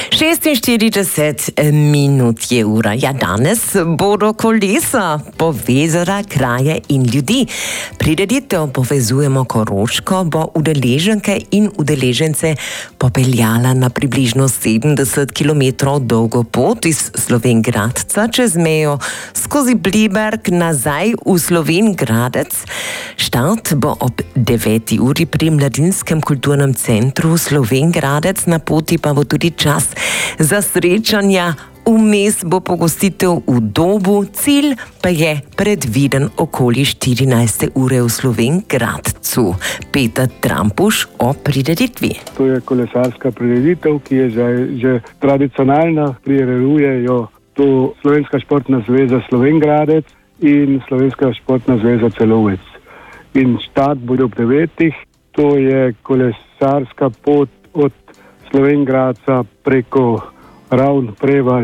46 minut je ura. Ja, danes bodo kolesa povezala kraje in ljudi. Prireditev Povezujemo Koroško bo udeleženke in udeležence popeljala na približno 70 km dolgo pot iz Slovenj Gradca čez mejo skozi Pliberk nazaj v Slovenj Gradec. Štart bo ob 9. uri pri Mladinskem kulturnem centru Slovenj Gradec, na poti pa bo tudi čas za srečanja. Vmes bo pogostitev v Dobu, cilj pa je predviden okoli 14. ure v Slovenj Gradcu. Peter Trampuš o prireditvi. To je kolesarska prireditev, ki je že tradicionalna, prirejujejo to Slovenska športna zveza Slovenj Gradec in Slovenska športna zveza Celovec. In štart bude ob 9. To je kolesarska pot od Slovenj Gradca preko Ravn, Prevalj,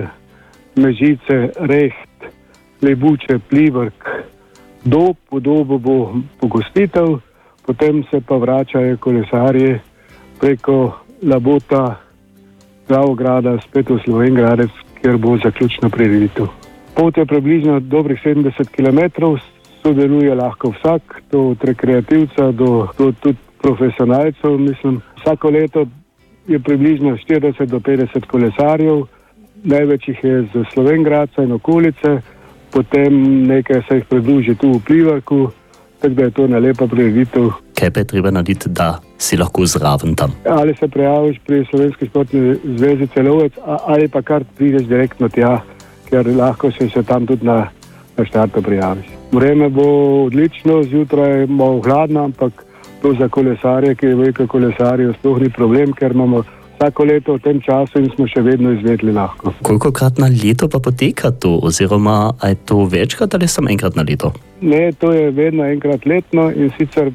Mežice, Reht, Lebuče, Pliberk, Dob. V Dobu bo pogostitev, potem se pa vračajo kolesarje preko Labota, Dravograda, spet v Slovenj Gradec, kjer bo zaključna prireditev. Pot je približno dobrih 70 km, sodeluje lahko vsak, to od rekreativca do tudi profesionalcev, mislim. Vsako leto je približno 40 do 50 kolesarjev, največ jih je z Slovenj Gradca in okolice, potem nekaj se jih pridruži tu v Pliberku, tako da je to ena lepa prireditev. Kaj pa je treba narediti, da si lahko zraven tam? Ali se prijaviš pri Slovenski športni zvezi Celovec, ali pa kar prideš direktno tja, ker lahko se tam tudi na štartu prijaviš. Vreme bo odlično, zjutraj malo hladno, ampak to za kolesarje, ki je veliko kolesarjev, sploh ni problem, ker imamo vsako leto v tem času in smo še vedno izvedli lahko. Kolikokrat na leto pa poteka to, oziroma je to večkrat ali samo enkrat na leto? Ne, to je vedno enkrat letno in sicer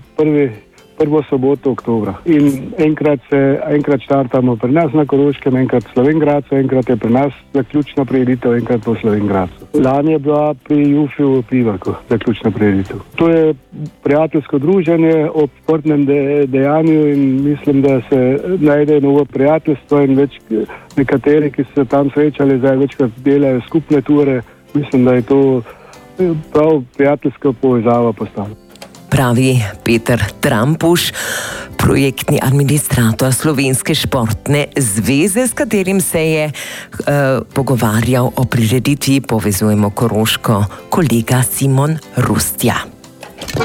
prvo soboto oktobra. In enkrat štartamo pri nas na Koroškem, enkrat v Slovenj Gradcu, enkrat je pri nas zaključna prireditev, enkrat v Slovenj Gradcu. Lani je bila pri Jufju v Pliberku zaključna prireditev. To je prijateljsko druženje ob športnem dejanju in mislim, da se najde novo prijateljstvo in več nekateri, ki so tam srečali, zdaj večkrat delajo skupne ture. Mislim, da je to prav prijateljska povezava postala. Pravi Peter Trampuš, projektni administrator Slovenske športne zveze, s katerim se je pogovarjal o prireditvi Povezujemo Koroško kolega Simon Rustja.